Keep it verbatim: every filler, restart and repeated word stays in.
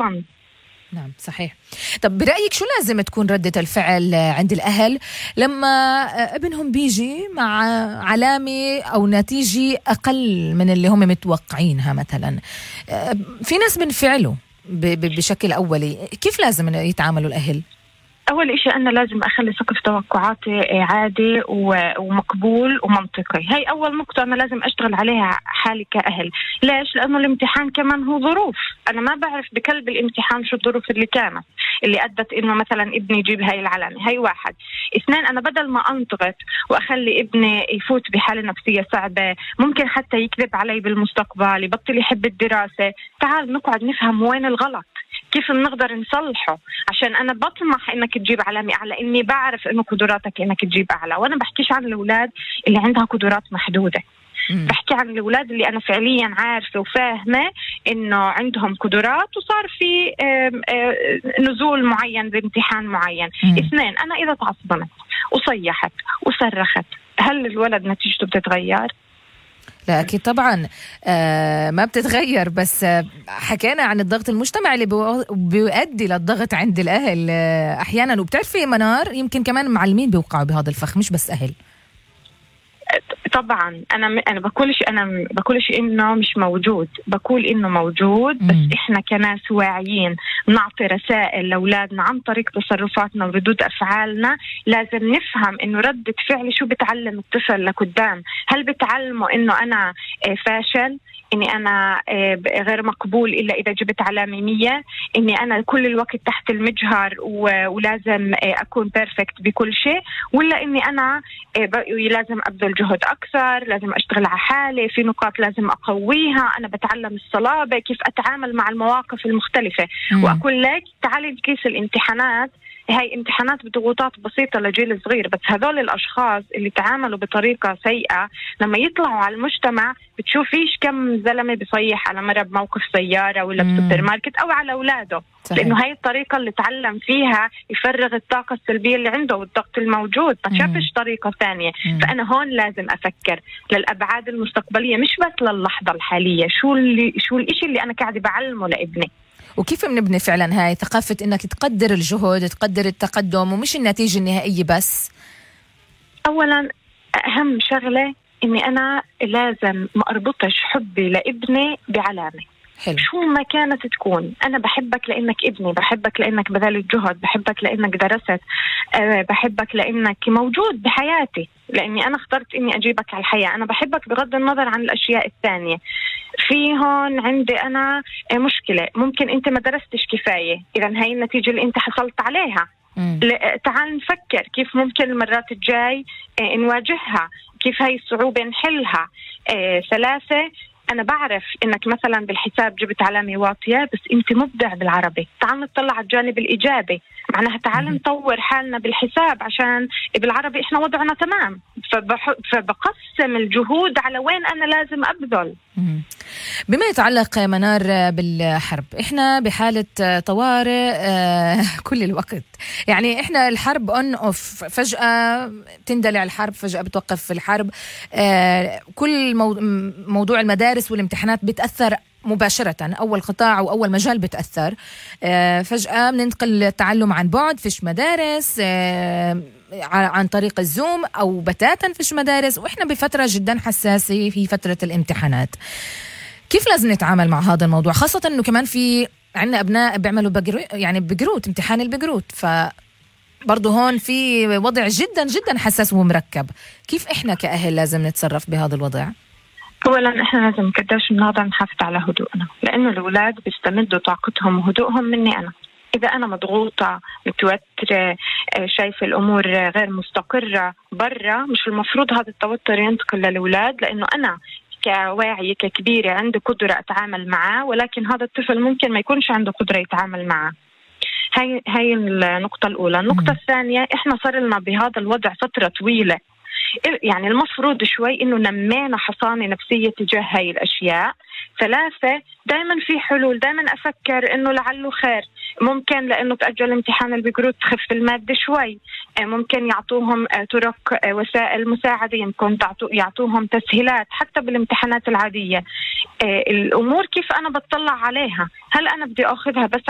أصلا. نعم صحيح. طب برأيك شو لازم تكون ردة الفعل عند الأهل لما ابنهم بيجي مع علامة أو نتيجة أقل من اللي هم متوقعينها؟ مثلا في ناس بنفعلوا بشكل أولي، كيف لازم يتعاملوا الأهل؟ أول إشي أنا لازم أخلي سقف توقعاتي عادي ومقبول ومنطقي. هاي أول نقطة أنا لازم أشتغل عليها حالي كأهل. ليش؟ لأنه الامتحان كمان هو ظروف، أنا ما بعرف بقلب الامتحان شو الظروف اللي كانت اللي أدت إنه مثلا ابني يجيب هاي العلامة. هاي واحد. اثنين، أنا بدل ما أنضغط وأخلي ابني يفوت بحالة نفسية صعبة، ممكن حتى يكذب علي بالمستقبل، يبطل يحب الدراسة، تعال نقعد نفهم وين الغلط، كيف بنقدر نصلحه، عشان أنا بطمح إنك تجيب علامة أعلى، إني بعرف إنه قدراتك إنك تجيب أعلى. وأنا بحكيش عن الأولاد اللي عندها قدرات محدودة، م. بحكي عن الأولاد اللي أنا فعليا عارفة وفاهمة إنه عندهم قدرات وصار في آم آم نزول معين بامتحان معين. م. اثنين، أنا إذا تعصبنت وصيحت وصرخت، هل الولد نتيجته بتتغير؟ لا أكيد طبعا آه ما بتتغير، بس آه حكينا عن الضغط المجتمعي اللي بيؤدي للضغط عند الأهل آه أحيانا. وبتعرفي منار، يمكن كمان معلمين بيوقعوا بهذا الفخ مش بس أهل. طبعا انا انا بقولش انا بقولش انه مش موجود، بقول انه موجود، بس م. احنا كناس واعيين نعطي رسائل لاولادنا عن طريق تصرفاتنا وردود افعالنا. لازم نفهم انه ردة فعلي شو بتعلم الطفل لقدام. هل بتعلمه انه انا فاشل، اني انا غير مقبول الا اذا جبت علامة مية، اني انا كل الوقت تحت المجهر ولازم اكون بيرفكت بكل شيء، ولا اني انا لازم ابذل جهد اكثر، لازم اشتغل على حالي، في نقاط لازم اقويها، انا بتعلم الصلابة، كيف اتعامل مع المواقف المختلفة. م. واقول لك تعالي كيس الامتحانات، هاي امتحانات بضغوطات بسيطة لجيل صغير، بس هذول الأشخاص اللي تعاملوا بطريقة سيئة لما يطلعوا على المجتمع بتشوفيش كم زلمة بيصيح على مرة بموقف سيارة ولا بسوبر ماركت أو على أولاده. صحيح. لأنه هاي الطريقة اللي تعلم فيها يفرغ الطاقة السلبية اللي عنده والضغط الموجود، ما شافش طريقة ثانية. مم. فأنا هون لازم أفكر للأبعاد المستقبلية مش بس للحظة الحالية، شو اللي شو الإشي اللي أنا قاعدة بعلمه لابني. وكيف بنبني فعلا هاي ثقافة إنك تقدر الجهد، تقدر التقدم ومش النتيجة النهائية بس؟ أولا أهم شغلة إني أنا لازم ما أربطش حبي لابني بعلامة. حلو. شو ما كانت تكون، أنا بحبك لأنك ابني، بحبك لأنك بذلت جهد، بحبك لأنك درست، أه بحبك لأنك موجود بحياتي، لأني أنا اخترت إني أجيبك على الحياة. أنا بحبك بغض النظر عن الأشياء الثانية. في هون عندي أنا مشكلة، ممكن أنت ما درستش كفاية، إذا هاي النتيجة اللي أنت حصلت عليها. تعال نفكر كيف ممكن المرات الجاي اه نواجهها، كيف هاي الصعوبة نحلها. اه ثلاثة، أنا بعرف إنك مثلا بالحساب جبت علامة واطية، بس أنت مبدع بالعربي، تعال نطلع على الجانب الإيجابي، معناها تعال نطور حالنا بالحساب، عشان بالعربي إحنا وضعنا تمام. فبح... فبقسم الجهود على وين أنا لازم أبذل. بما يتعلق منار بالحرب، إحنا بحالة طوارئ كل الوقت، يعني إحنا الحرب أون أوف، فجأة تندلع الحرب، فجأة بتوقف الحرب. كل موضوع المدارس والامتحانات بتأثر مباشرة، أول قطاع وأول مجال بتأثر. فجأة بننتقل للتعلم عن بعد، فيش مدارس، عن طريق الزوم أو بتاتا فيش مدارس، وإحنا بفترة جدا حساسة في فترة الامتحانات. كيف لازم نتعامل مع هذا الموضوع، خاصة أنه كمان في عنا أبناء بيعملوا بجرو يعني بجروت، امتحان البجروت، فبرضه هون في وضع جدا جدا حساس ومركب. كيف إحنا كأهل لازم نتصرف بهذا الوضع؟ أولا إحنا لازم كداش بنقدر نحافظ على هدوءنا، لأنه الأولاد بيستمدوا طاقتهم وهدوءهم مني أنا. إذا أنا مضغوطة متوترة شايفة الأمور غير مستقرة برا، مش المفروض هذا التوتر ينتقل للأولاد، لأنه أنا كواعية ككبيرة عندي قدرة أتعامل معه، ولكن هذا الطفل ممكن ما يكونش عنده قدرة يتعامل معه. هاي هاي النقطة الأولى. النقطة الثانية، إحنا صار لنا بهذا الوضع فترة طويلة، يعني المفروض شوي إنه نمينا حصانة نفسية تجاه هاي الأشياء. ثلاثة، دائما في حلول، دائما أفكر إنه لعله خير، ممكن لأنه تأجل امتحان البجروت تخف المادة شوي، ممكن يعطوهم طرق وسائل مساعدة، يمكن يعطوهم تسهيلات حتى بالامتحانات العادية. الأمور كيف أنا بتطلع عليها، هل أنا بدي أخذها بس